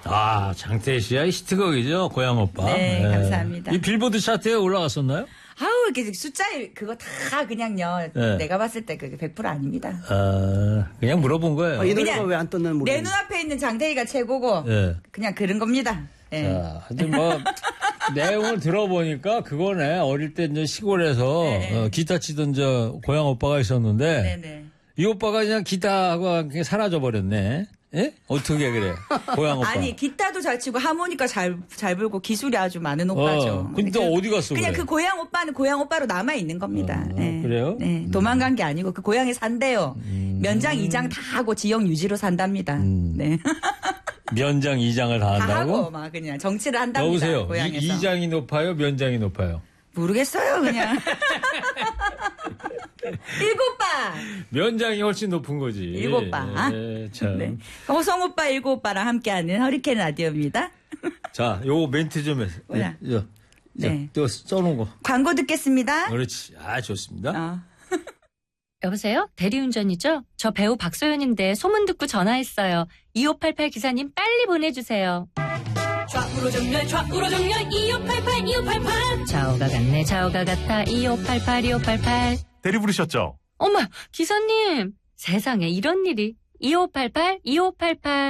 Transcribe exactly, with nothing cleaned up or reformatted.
아, 장태희 씨의 히트곡이죠. 고향 오빠. 네, 네. 감사합니다. 이 빌보드 차트에 올라갔었나요? 아우, 이렇게 숫자에 그거 다 그냥요. 네. 내가 봤을 때 그게 백 퍼센트 아닙니다. 아, 그냥 물어본 거예요. 아, 이 노래가 왜 안 떴는 모르겠네. 내 눈앞에 있는 장태희가 최고고 네. 그냥 그런 겁니다. 네. 자, 하여튼 뭐 내용을 들어보니까 그거네. 어릴 때 이제 시골에서 네. 어, 기타 치던 저 고향 오빠가 있었는데 네네. 이 오빠가 그냥 기타하고 그냥 사라져 버렸네. 예? 어떻게 그래? 고향 오빠. 아니 기타도 잘 치고 하모니카 잘 잘 불고 기술이 아주 많은 오빠죠. 어, 근데 그, 어디 갔어? 그냥 그래? 그 고향 오빠는 고향 오빠로 남아 있는 겁니다. 어, 네. 그래요? 네, 도망간 게 아니고 그 고향에 산대요. 음. 면장 이장 다 하고 지역 유지로 산답니다. 음. 네. 면장 이장을 다 다 한다고? 하고 막 그냥 정치를 한답니다. 여보세요. 고향에서. 이, 이장이 높아요? 면장이 높아요? 모르겠어요 그냥. 일곱 바. 면장이 훨씬 높은 거지. 일곱 바. 네, 참. 네. 호성 오빠 일곱 오빠랑 함께하는 허리케인 라디오입니다. 자, 요 멘트 좀 해서. 뭐야? 네. 네. 또 써놓은 거. 광고 듣겠습니다. 그렇지. 아, 좋습니다. 어. 여보세요? 대리운전이죠? 저 배우 박소연인데 소문 듣고 전화했어요. 이오팔팔 기사님 빨리 보내주세요. 좌우로 정렬 좌우로 정렬 이오팔팔 이오팔팔 좌우가 같네 좌우가 같아 이오팔팔 이오팔팔. 대리 부르셨죠? 어머 기사님 세상에 이런 일이. 이오팔팔 이오팔팔